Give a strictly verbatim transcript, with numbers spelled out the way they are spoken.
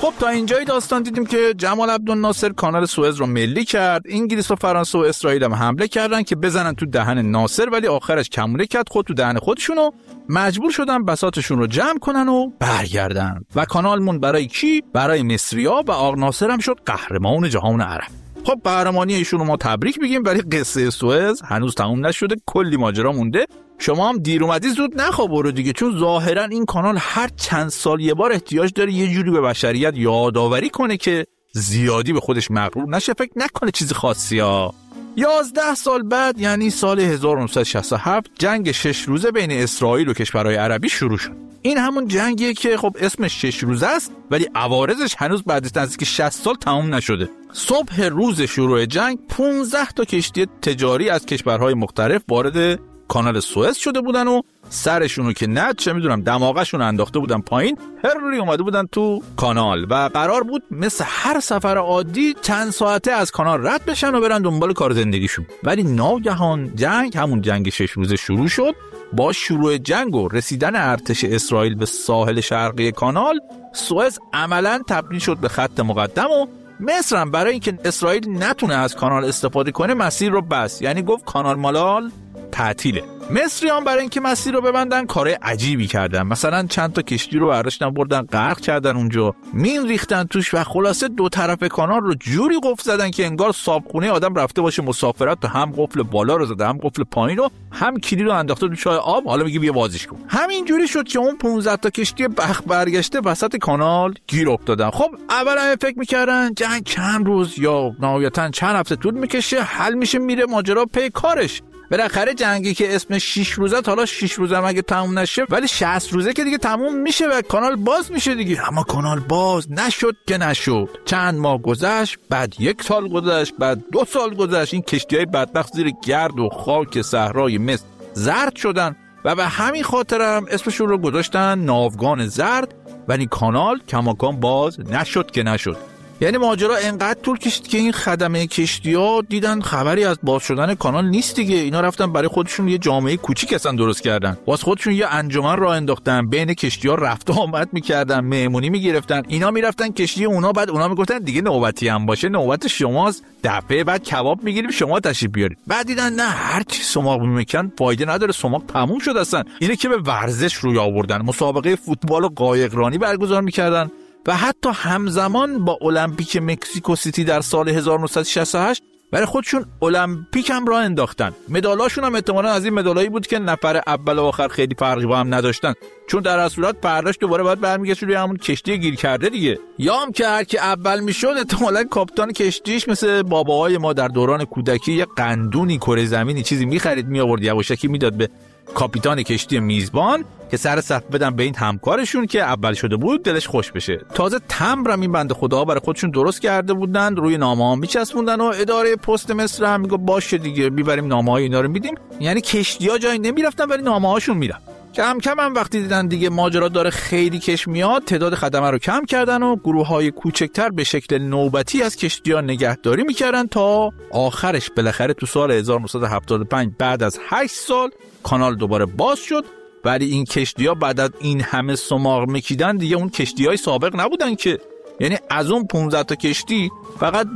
خب تا اینجای داستان دیدیم که جمال عبدالناصر کانال سوئز رو ملی کرد. انگلیس و فرانسه و اسرائیل هم حمله کردن که بزنن تو دهن ناصر، ولی آخرش کمونه کرد خود تو دهن خودشون و مجبور شدن بساطشون رو جمع کنن و برگردن و کانال مون برای کی؟ برای مصری‌ها و آق ناصر هم شد قهرمان جهان عرب. خب قهرمانی ایشون رو ما تبریک میگیم، ولی قصه سوئز هنوز تموم نشده، کلی ماجرا مونده. شما هم دیر اومدی زود نخواب برو دیگه، چون ظاهرا این کانال هر چند سال یه بار احتیاج داره یه جوری به بشریت یادآوری کنه که زیادی به خودش مغرور نشه، فکر نکنه چیز خاصی ها. یازده سال بعد یعنی سال هزار و نهصد و شصت و هفت جنگ شش روزه بین اسرائیل و کشورهای عربی شروع شد. این همون جنگیه که خب اسمش شش روزه است، ولی عوارضش هنوز بعد از نزدیک شصت سال تموم نشده. صبح روز شروع جنگ پانزده تا کشتی تجاری از کشورهای مختلف وارد کانال سوئز شده بودن و سرشونو که نه چه میدونم دماغشون انداخته بودن پایین، هرلی اومده بودن تو کانال و قرار بود مثل هر سفر عادی چند ساعته از کانال رد بشن و برن دنبال کار زندگیشون. ولی ناگهان جنگ، همون جنگ شش روزه شروع شد. با شروع جنگ و رسیدن ارتش اسرائیل به ساحل شرقی کانال، سوئز عملاً تبدیل شد به خط مقدم و مصر هم برای اینکه اسرائیل نتونه از کانال استفاده کنه مسیر رو بست، یعنی گفت کانال مالال تعطیله. مصریان برای اینکه مسیر رو ببندن کار عجیبی کردن، مثلا چند تا کشتی رو برداشتن بردن غرق کردن اونجا، مین ریختن توش و خلاصه دو طرف کانال رو جوری قفل زدن که انگار صابخونه آدم رفته باشه مسافرت و هم قفل بالا رو زده هم قفل پایین رو هم کلید رو انداخته تو چای آب، حالا میگه بیا بازیش کن. همین جوری شد که اون پانزده تا کشتی بخت برگشته وسط کانال گیر افتادن. خب اولا فکر میکردن جنگ چند روز یا نهایتا چند هفته طول میکشه، حل میشه میره ماجرا پی کارش. بالاخره جنگی که اسمش شش روزه، حالا شش روزه مگه تموم نشه، ولی شصت روزه که دیگه تموم میشه و کانال باز میشه دیگه. اما کانال باز نشد که نشد. چند ماه گذشت، بعد یک سال گذشت، بعد دو سال گذشت. این کشتی‌های بدبخت زیر گرد و خاک صحرای مصر زرد شدن و به همین خاطر هم اسمشون رو گذاشتن ناوگان زرد. ولی کانال کماکان باز نشد که نشد. یعنی ماجرا انقدر طول کشید که این خدمه کشتی‌ها دیدن خبری از باز شدن کانال نیست دیگه. اینا رفتن برای خودشون یه جامعه کوچیک اصلا درست کردن، واسه خودشون یه انجمن راه انداختن، بین کشتی‌ها رفت و آمد می‌کردن، مهمونی می‌گرفتن. اینا می‌رفتن کشتی اونا، بعد اونا میگفتن دیگه نوبتی هم باشه نوبت شماست، دفعه بعد کباب می‌گیریم شما تشریف بیارید. بعد دیدن نه، هر چی سماق می‌کن فایده نداره، سماق تموم شد اصلا. اینه که به ورزش روی آوردن، مسابقه فوتبال و قایقرانی برگزار می‌کردن و حتی همزمان با المپیک مکزیکو سیتی در سال هزار و نهصد و شصت و هشت برای خودشون المپیک هم راه انداختن. مدالاشون هم احتمالاً از این مدالایی بود که نفر اول و آخر خیلی فرقی با هم نداشتن، چون در اصل صورت پرداش دوباره باید برمیگشت روی همون کشتی گیر کرده دیگه. یا هم که هر کی اول میشد احتمالاً کاپیتان کشتیش مثل باباهای ما در دوران کودکی یه قندونی کره زمینی چیزی می‌خرید میآورد یواشکی میداد به کاپیتان کشتی میزبان که سر صف بدن به این همکارشون که اول شده بود دلش خوش بشه. تازه تمبرم این بنده خدا برای خودشون درست کرده بودن، روی نامه ها میچسبوندن و اداره پست مصر هم میگه باشه دیگه میبریم نامه های اینا رو میدیم. یعنی کشتی‌ها جایی نمیرفتن ولی نامه هاشون میرفت. کم کم هم وقتی دیدن دیگه ماجرا داره خیلی کش میاد، تعداد خدمه رو کم کردن و گروه‌های کوچکتر به شکل نوبتی از کشتی‌ها نگهداری میکردن تا آخرش بالاخره تو سال هزار و نهصد و هفتاد و پنج بعد از هشت سال کانال دوباره باز شد. ولی این کشتی‌ها بعد از این همه سماق میکیدن دیگه اون کشتی‌های سابق نبودن که، یعنی از اون پانزده تا کشتی فقط